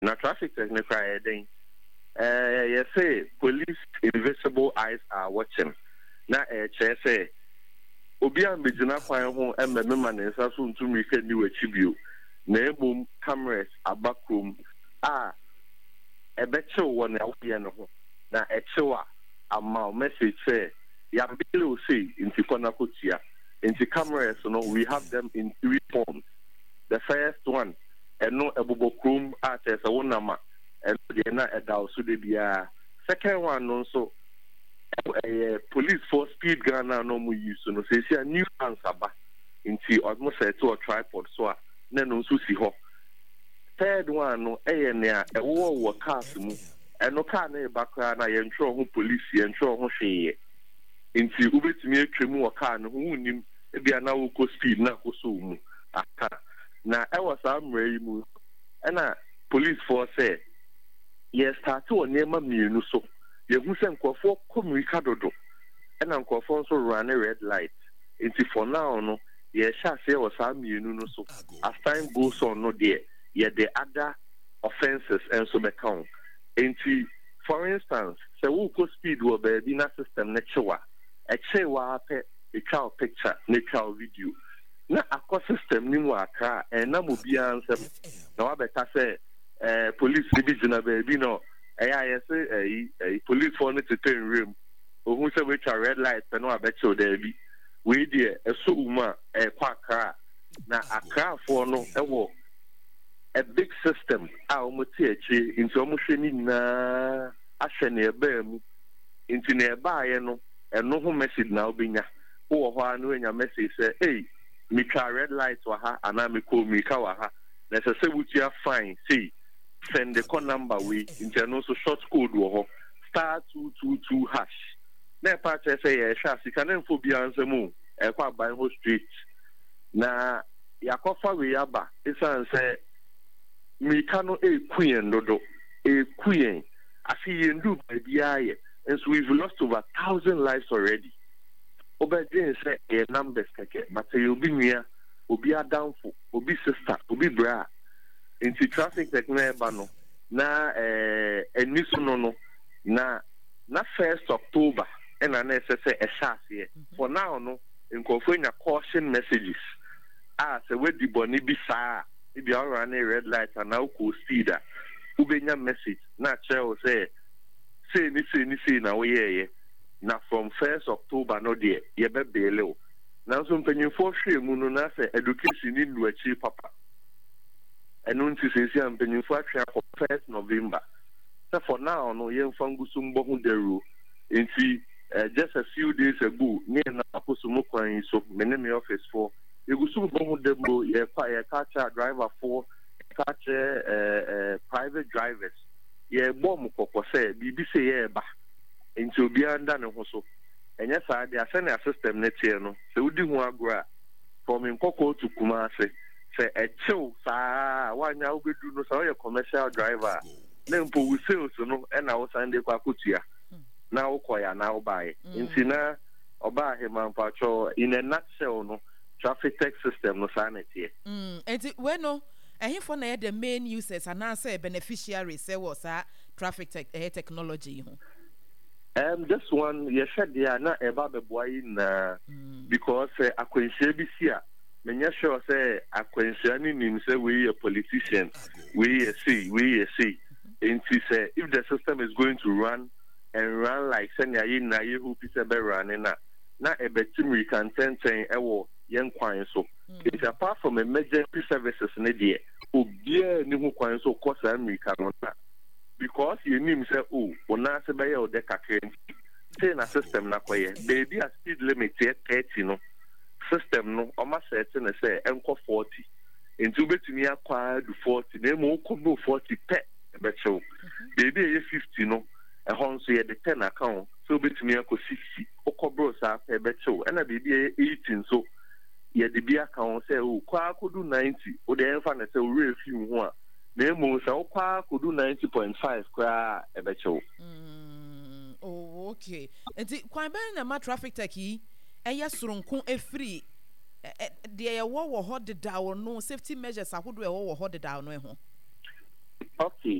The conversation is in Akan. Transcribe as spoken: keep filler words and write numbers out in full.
na traffic technical heading eh you say police invisible eyes are watching na eh che say obi ambegina kwan ho ememe ma ne nsa so ntumi ka ni wachibio na ebom cameras abakrom a ebeche wo na awie no ho na echewa ama message say ya bele say inti kona kotia inti cameras no we have them in three forms. The first one eno ebobokrom a tese wonama and the na edal so de bia. Second one no so uh, police for speed gun now no mu use no say see a new answer ba inti almost say to a tripod so a na no so si ho. Third one no eh na e wo wo cars mu eno car na e bakra na ye ntro ho police ye ntro ho hweye inti ubetumi atwemu wo car no ho nim e bia na wo ko speed na ko so mu aka na e was amre mu na police force say yes start to nema mienu so ye hu se nkofo communicate dodo na nkofo so run a red light inti for now no ye sha say was am mienu no so as time goes on no there ye the other offenses and so be count inti for instance say wo ko speed wo be bi na system na chewa e chewa pe e ka picture na ka video na akọ system ni mu aka e na mo bia nsem na wa beta say eh police bi jina be bi no eh ya say eh police for no to turn room ohun say we try red light no abeche o there bi we dey eso uma eh kwa aka na aka for no e wo a big system a omo ti echi into omo hwe ni na ahwe na eba mu into na eba ye no eno ho message na obenya wo ho anu enya message say hey me try red light wa ha ana me call me ka wa ha na say say wutia fine see send the call number we into no so short code wo ho star two two two hash na pa che say e sha sika na info bia nsemu e kwa ban ho street na yakofa we aba isan say me kano e kuyen dodo e kuyen afi yendu bia ye and so we've lost over a thousand lives already. Obedien say a numbers keke, but you be near, obi a downfall, obi sister, obi bra. Into traffic that never no. Na eh a new no no. Na na first October and an S S A a shas here. For now no, in conforming a caution messages. Ah, so where the bonny be sa, if you are running red light and now cool speeder. Ubenya message. Na chair say say ni say ni say na we ye. Na from first October no there ye be bele na so mpanyimfo hwe mu no na say education ni nu achi papa enu nti say say mpanyimfo atwe akọ first November so for now no ye mfa ngusu mbo hu deru nti uh, just a few days ago me na akosumo kwan so me ne me office for egusu mbo hu demo ye kwa ye catch driver for catch uh, uh, private drivers ye bom kokko say bibi say ye ba into be under no so enya sa dia se na system net here no se udi hu agora from nkoko to Kumasi se echew sa wanya obedu no so your commercial driver na mpo we sales no e na wo sande kwa kotua na wo koya na wo buy nti na oba he man pacho in a nutshell no traffic tech system no sa net here mm enti we no ehifo na the main users and na say beneficiaries say was traffic tech eh, technology ho. Um, this one, you said they are not about the boy in uh, mm. because uh, I can share this year. When sure say I can share him say we a politician, we a see, we a see. And he say if the system is going to run and run like senya ye na ye who pisa be running na na a betim we can ten ten ewo yen kwan so. It's apart from emergency services ne there. Obia ni hu kwan so cost America no na. Because you name say oh ona se be o de kakren say na system na koye baby a speed limit thirty no system no o ma set na say enko forty into betumi akwa do forty na mo ko no forty pe be chew baby e fifty no e hon so ye de ten account so betumi akwa sixty o ko bro sa pe be chew na baby e eighteen so ye de bi account say oh kwa akodu ninety o de enfa na say o re fi ho a na mo sa okwa kodu ninety point five kwa ebecho mm oh okay enti kwan ban na ma traffic tech yi eya soronko efiri de ye wo wo ho de dawo no safety measures ahodo e wo wo ho de dawo no e ho okay